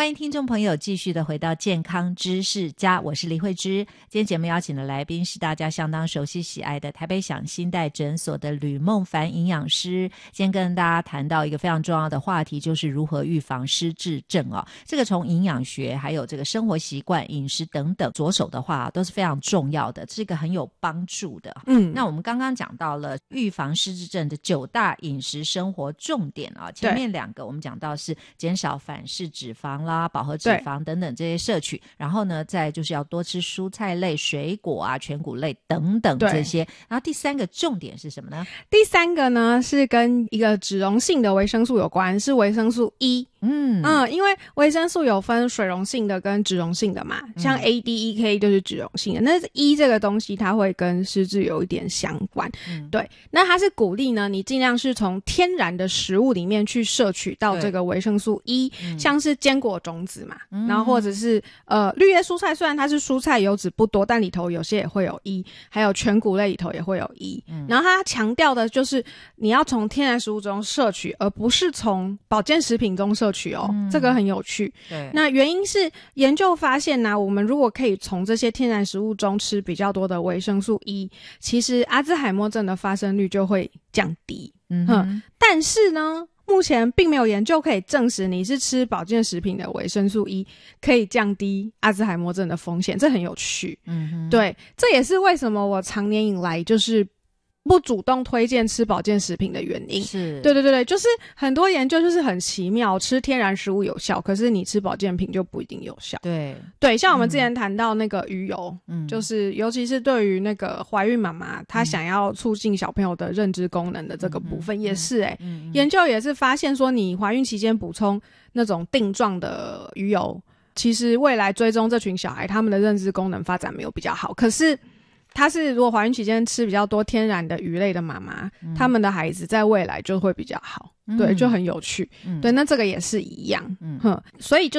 欢迎听众朋友继续的回到健康知识家，我是李慧芝。今天节目邀请的来宾是大家相当熟悉喜爱的台北享新代诊所的吕孟凡营养师。今天跟大家谈到一个非常重要的话题，就是如何预防失智症哦。这个从营养学还有这个生活习惯、饮食等等着手的话，都是非常重要的，是一个很有帮助的。那我们刚刚讲到了预防失智症的9大饮食生活重点啊，前面2个我们讲到是减少反式脂肪啦、饱和脂肪等等这些摄取，然后呢再就是要多吃蔬菜类、水果啊、全谷类等等这些。然后第3个重点是什么呢？ 第3个呢是跟一个脂溶性的维生素有关，是维生素 E。因为维生素有分水溶性的跟脂溶性的嘛，像 ADEK 就是脂溶性的，那 E 这个东西它会跟失智有一点相关。对，那它是鼓励呢你尽量是从天然的食物里面去摄取到这个维生素 E，像是坚果种子嘛，然后或者是绿叶蔬菜，虽然它是蔬菜油脂不多，但里头有些也会有 E， 还有全谷类里头也会有 E。然后它强调的就是你要从天然食物中摄取，而不是从保健食品中摄取哦，这个很有趣。对，那原因是研究发现呢，我们如果可以从这些天然食物中吃比较多的维生素 E， 其实阿兹海默症的发生率就会降低。但是呢，目前并没有研究可以证实你是吃保健食品的维生素 E 可以降低阿兹海默症的风险，这很有趣。对，这也是为什么我常年以来就是不主动推荐吃保健食品的原因。是，对，就是很多研究就是很奇妙，吃天然食物有效，可是你吃保健品就不一定有效。对，像我们之前谈到那个鱼油，就是尤其是对于那个怀孕妈妈，她想要促进小朋友的认知功能的这个部分，也是研究也是发现说，你怀孕期间补充那种定状的鱼油，其实未来追踪这群小孩，他们的认知功能发展没有比较好，可是他是如果怀孕期间吃比较多天然的鱼类的妈妈，他们的孩子在未来就会比较好。对，就很有趣。对，那这个也是一样。所以就